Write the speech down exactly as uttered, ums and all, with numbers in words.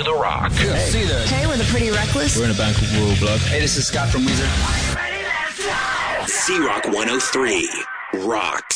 to The Rock. Yeah, hey. See that. Hey, we're the Pretty Reckless. We're in a band called Royal Blood. Hey, this is Scott from Weezer. C-Rock one oh three. Rock.